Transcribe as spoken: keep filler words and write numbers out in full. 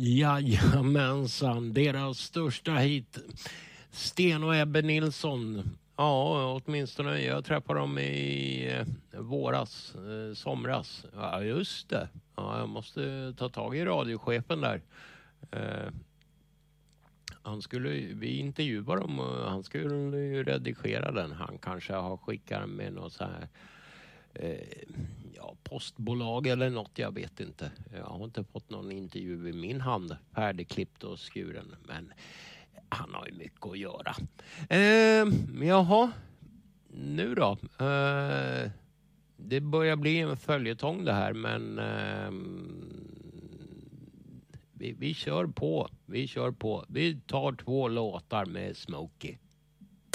Jajamensan, deras största hit. Sten och Ebbe Nilsson. Ja, åtminstone jag träffade dem i eh, våras, eh, somras. Ja, just det. Ja, jag måste ta tag i radiochefen där. Eh, han skulle, vi intervjuade dem och han skulle ju redigera den. Han kanske har skickat med något så här eh, ja, postbolag eller något, jag vet inte. Jag har inte fått någon intervju i min hand, färdigklippt och skuren, men han har ju mycket att göra. Eh, jaha, nu då. Eh, det börjar bli en följetong det här, men eh, vi, vi kör på. Vi kör på. Vi tar två låtar med Smokey.